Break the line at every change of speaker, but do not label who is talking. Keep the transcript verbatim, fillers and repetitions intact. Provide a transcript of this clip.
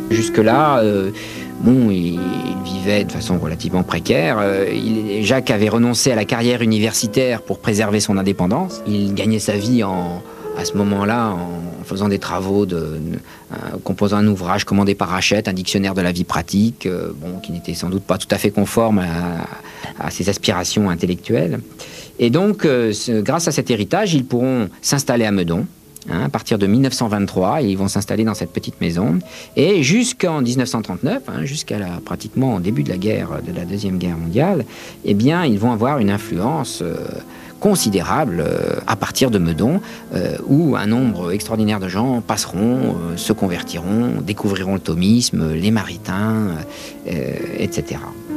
Jusque-là, euh, bon, il, il vivait de façon relativement précaire. Euh, il, Jacques avait renoncé à la carrière universitaire pour préserver son indépendance. Il gagnait sa vie en, à ce moment-là en faisant des travaux, de, euh, composant un ouvrage commandé par Hachette, un dictionnaire de la vie pratique, euh, bon, qui n'était sans doute pas tout à fait conforme à, à ses aspirations intellectuelles. Et donc, euh, grâce à cet héritage, ils pourront s'installer à Meudon. Hein, à partir de mille neuf cent vingt-trois, ils vont s'installer dans cette petite maison. Et jusqu'en mille neuf cent trente-neuf, hein, jusqu'à la, pratiquement au début de la guerre, de la Deuxième Guerre mondiale, eh bien, ils vont avoir une influence euh, considérable euh, à partir de Meudon, euh, où un nombre extraordinaire de gens passeront, euh, se convertiront, découvriront le thomisme, les maritains, euh, et cetera.